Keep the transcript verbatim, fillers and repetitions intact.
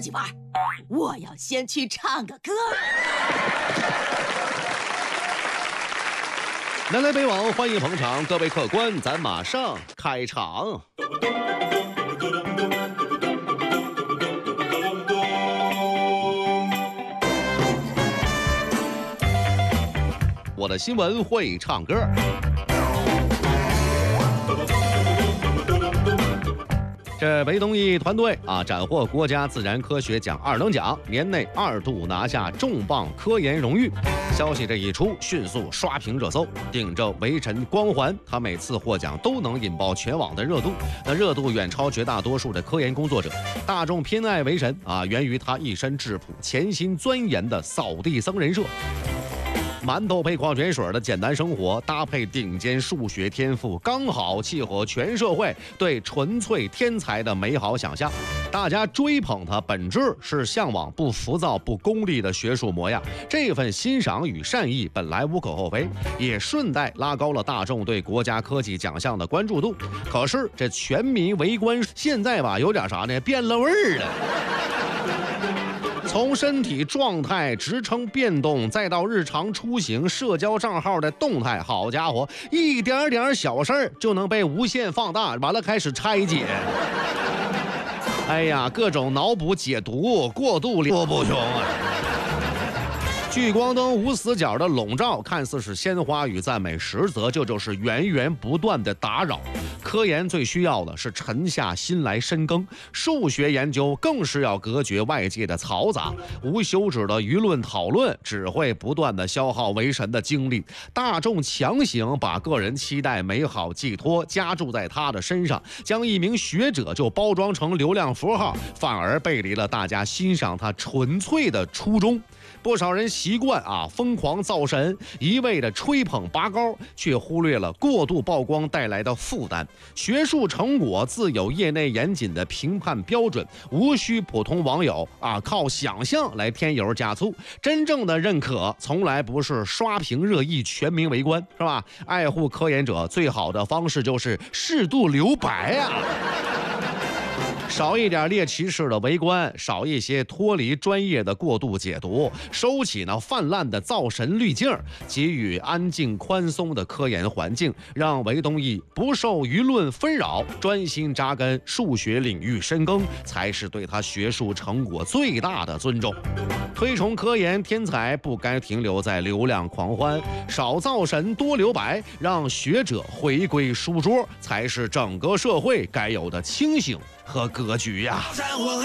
计玩，我要先去唱个歌。 南来北往，欢迎捧场，各位客官，咱马上开场。我的新闻会唱歌。这韦东奕团队啊，斩获国家自然科学奖二等奖，年内二度拿下重磅科研荣誉。消息这一出，迅速刷屏热搜，顶着韦神光环，他每次获奖都能引爆全网的热度，那热度远超绝大多数的科研工作者。大众偏爱韦神啊，源于他一身质朴、潜心钻研的扫地僧人设。馒头配矿泉水的简单生活，搭配顶尖数学天赋，刚好契合全社会对纯粹天才的美好想象。大家追捧他，本质是向往不浮躁、不功利的学术模样。这份欣赏与善意本来无可厚非，也顺带拉高了大众对国家科技奖项的关注度。可是这全民围观，现在吧，有点啥呢？变了味儿了。从身体状态、职称变动，再到日常出行、社交账号的动态，好家伙，一点点小事儿就能被无限放大，完了开始拆解。哎呀，各种脑补解读，过度说不穷啊！聚光灯无死角的笼罩，看似是鲜花与赞美，实则这就是源源不断的打扰。科研最需要的是沉下心来深耕，数学研究更是要隔绝外界的嘈杂，无休止的舆论讨论只会不断的消耗为神的精力。大众强行把个人期待美好寄托加注在他的身上，将一名学者就包装成流量符号，反而背离了大家欣赏他纯粹的初衷。不少人习惯啊疯狂造神，一味的吹捧拔高，却忽略了过度曝光带来的负担。学术成果自有业内严谨的评判标准，无需普通网友啊靠想象来添油加醋。真正的认可从来不是刷屏热议、全民围观，是吧？爱护科研者最好的方式就是适度留白啊。少一点猎奇式的围观，少一些脱离专业的过度解读，收起那泛滥的造神滤镜，给予安静宽松的科研环境，让韦东奕不受舆论纷扰，专心扎根数学领域深耕，才是对他学术成果最大的尊重。推崇科研天才不该停留在流量狂欢，少造神多留白，让学者回归书桌，才是整个社会该有的清醒和格局呀。